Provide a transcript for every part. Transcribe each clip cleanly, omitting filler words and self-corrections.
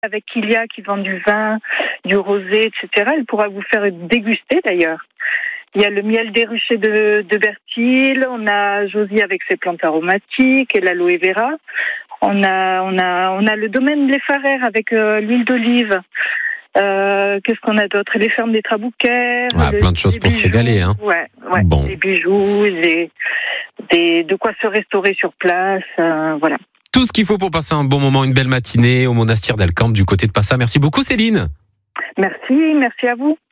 avec Kilia qui vend du vin, du rosé, etc. Elle pourra vous faire déguster d'ailleurs. Il y a le miel des ruchers de Bertil, on a Josie avec ses plantes aromatiques et l'aloe vera. On a le domaine Les Farères avec l'huile d'olive. Qu'est-ce qu'on a d'autre? Les fermes des Trabouquets. Plein de choses pour se régaler, hein. Ouais. Bon. Des bijoux, de quoi se restaurer sur place, voilà. Tout ce qu'il faut pour passer un bon moment, une belle matinée au monastère d'Alcamp du côté de Passa. Merci beaucoup Céline. Merci à vous.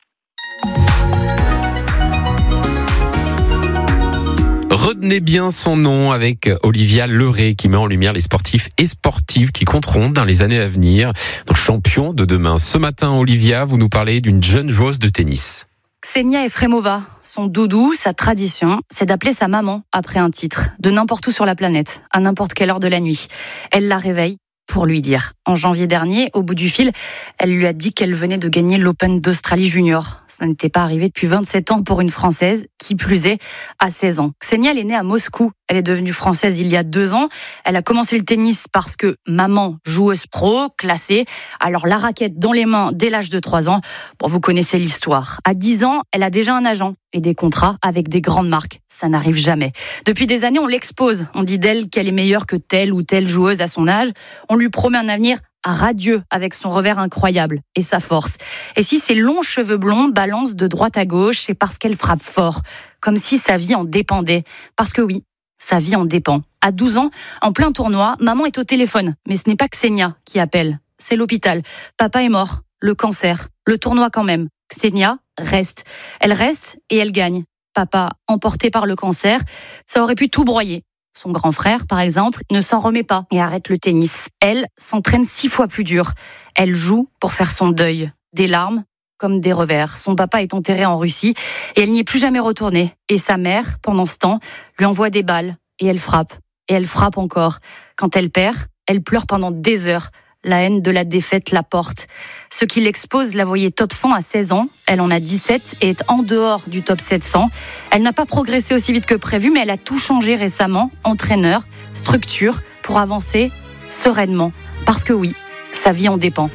Retenez bien son nom avec Olivia Leray qui met en lumière les sportifs et sportives qui compteront dans les années à venir. Nos champions de demain. Ce matin, Olivia, vous nous parlez d'une jeune joueuse de tennis. Ksenia Efremova, son doudou, sa tradition, c'est d'appeler sa maman après un titre, de n'importe où sur la planète, à n'importe quelle heure de la nuit. Elle la réveille pour lui dire. En janvier dernier, au bout du fil, elle lui a dit qu'elle venait de gagner l'Open d'Australie Junior. Ça n'était pas arrivé depuis 27 ans pour une Française, qui plus est, à 16 ans. Ksenia, elle est née à Moscou. Elle est devenue française il y a 2 ans. Elle a commencé le tennis parce que maman, joueuse pro, classée. Alors la raquette dans les mains dès l'âge de 3 ans. Bon, vous connaissez l'histoire. À 10 ans, elle a déjà un agent et des contrats avec des grandes marques. Ça n'arrive jamais. Depuis des années, on l'expose. On dit d'elle qu'elle est meilleure que telle ou telle joueuse à son âge. On lui promet un avenir radieux avec son revers incroyable et sa force. Et si ses longs cheveux blonds balancent de droite à gauche, c'est parce qu'elle frappe fort, comme si sa vie en dépendait. Parce que oui, sa vie en dépend. À 12 ans, en plein tournoi, maman est au téléphone. Mais ce n'est pas Ksenia qui appelle, c'est l'hôpital. Papa est mort, le cancer, le tournoi quand même. Ksenia reste. Elle reste et elle gagne. Papa, emporté par le cancer, ça aurait pu tout broyer. Son grand frère, par exemple, ne s'en remet pas et arrête le tennis. Elle s'entraîne 6 fois plus dur. Elle joue pour faire son deuil. Des larmes comme des revers. Son papa est enterré en Russie et elle n'y est plus jamais retournée. Et sa mère, pendant ce temps, lui envoie des balles et elle frappe. Et elle frappe encore. Quand elle perd, elle pleure pendant des heures. La haine de la défaite la porte. Ce qui l'expose la voyait top 100 à 16 ans. Elle en a 17 et est en dehors du top 700. Elle n'a pas progressé aussi vite que prévu, mais elle a tout changé récemment. Entraîneur, structure, pour avancer sereinement. Parce que oui, sa vie en dépend.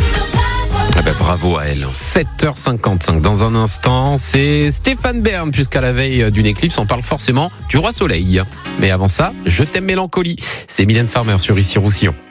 Bravo à elle. 7h55 dans un instant. C'est Stéphane Bern jusqu'à la veille d'une éclipse. On parle forcément du roi soleil. Mais avant ça, je t'aime mélancolie. C'est Mylène Farmer sur Ici Roussillon.